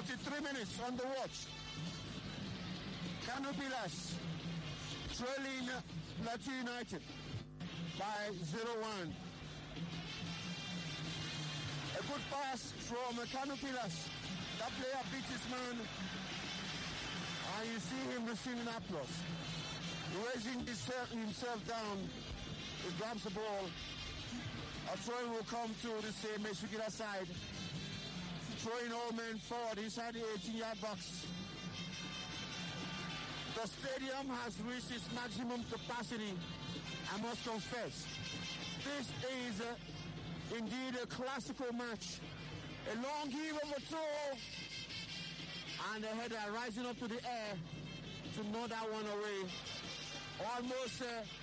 43 minutes on the watch. Kano Pillars trailing Plateau United by 0-1. A good pass from Kano Pillars. That player beat his man, and you see him receiving applause. Raising himself down, he grabs the ball. A throw will come to the same Mesukira side. Throwing all men forward inside the 18-yard box. The stadium has reached its maximum capacity, I must confess. This is indeed a classical match. A long heave of a throw, and the header rising up to the air to knock that one away. Almost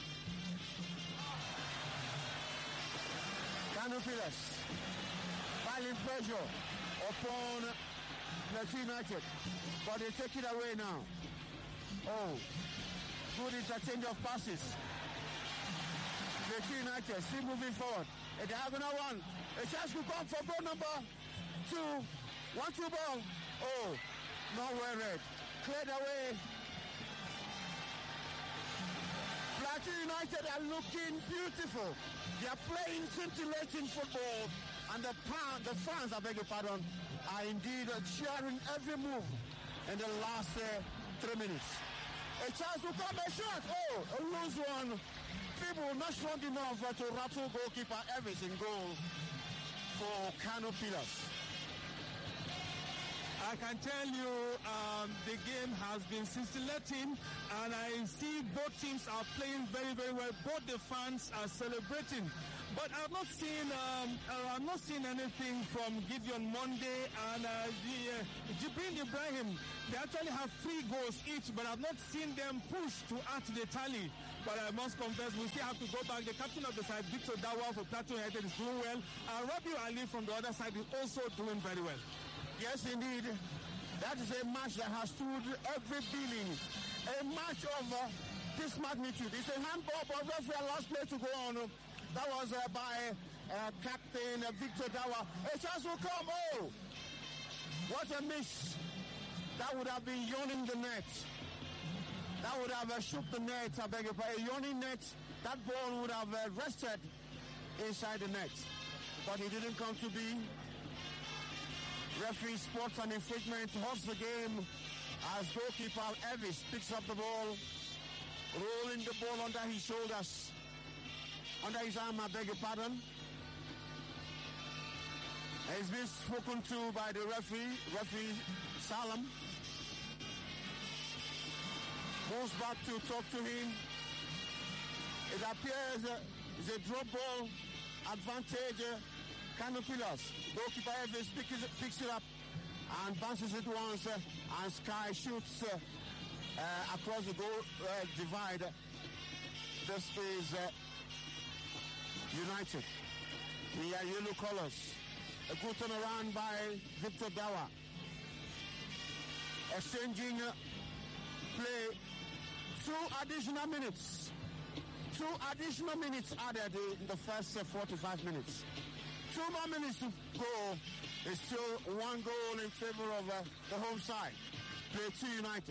Kano Pillars piling pressure upon Plateau United, but they take it away now. Oh, good interchange of passes. Plateau United still moving forward. A diagonal one. A chance to come for goal number 2. 1-2 ball. Oh, nowhere red. Cleared away. Plateau United are looking beautiful. They are playing scintillating football, and the fans, I beg your pardon, are indeed cheering every move in the last 3 minutes. A chance to come, a shot. Oh, a loose one. People not strong enough to rattle goalkeeper Elvis in goal for Kano Pillars. I can tell you the game has been scintillating, and I see both teams are playing very, very well. Both the fans are celebrating. But I've not seen anything from Gideon Monday and Jibril Ibrahim. They actually have 3 goals each, but I've not seen them push to add to the tally. But I must confess, we still have to go back. The captain of the side, Victor Dawa for Plateau United, is doing well. And Rabiu Ali from the other side is also doing very well. Yes, indeed. That is a match that has stood every billing. A match of this magnitude. It's a handball, but referee last play to go on. That was by Captain Victor Dawa. A chance will come. Oh, what a miss. That would have been yawning the net. That would have shook the net, I beg your pardon. A yawning net, that ball would have rested inside the net. But it didn't come to be. Referee spots an infringement, halts the game as goalkeeper Elvis picks up the ball, rolling the ball under his shoulders. Under his arm, I beg your pardon. He's been spoken to by the referee Salam. Moves back to talk to him. It appears it's a drop ball advantage. Kano Pillars. Goalkeeper Elvis picks it up and bounces it once, and Sky shoots across the goal divide. This is United. We are yellow colors. A good turnaround by Victor Dawa. Exchanging play. 2 additional minutes. 2 additional minutes added in the first 45 minutes. 2 more minutes to go. It's still 1 goal in favor of the home side. Plateau United.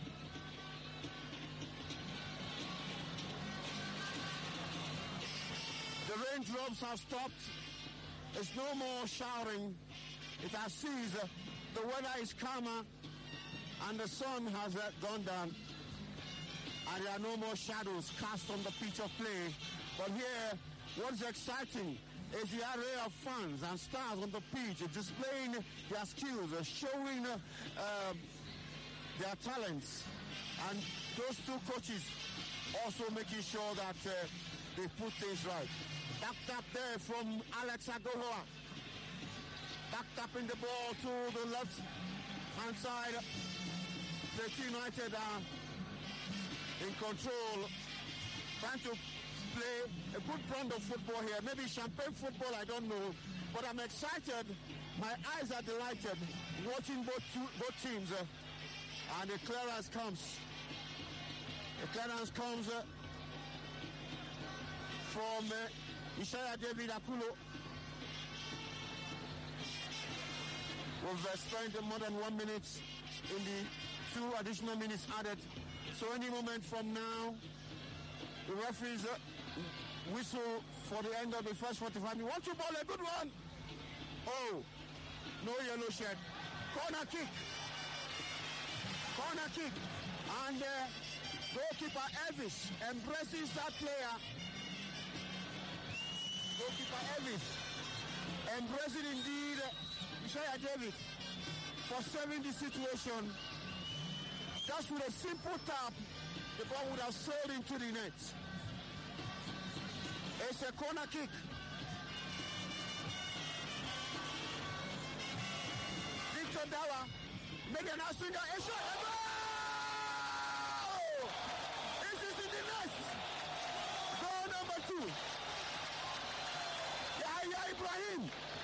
The raindrops have stopped. There's no more showering. It has ceased. The weather is calmer, and the sun has gone down. And there are no more shadows cast on the pitch of play. But here, what's exciting is the array of fans and stars on the pitch displaying their skills, showing their talents. And those 2 coaches also making sure that they put things right. Backed up there from Alex Agohoa. Backed up in the ball to the left-hand side. Plateau United are in control, trying to play a good brand of football here. Maybe champagne football, I don't know. But I'm excited. My eyes are delighted watching both teams. And the clearance comes. The clearance comes from Ishaya David Akulo. We've spent more than 1 minute in the 2 additional minutes added. So any moment from now, the referees whistle for the end of the first 45 minutes. 1-2 ball, a good one. Oh, no yellow shed. Corner kick. Corner kick. And goalkeeper Elvis embraces that player. Goalkeeper Elvis embracing indeed Ishaya David for saving the situation. Just with a simple tap, the ball would have sailed into the net. It's a corner kick. Victor Dawa making a swinger, a shot, a goal! This is in the net. Goal number 2. Yahya Ibrahim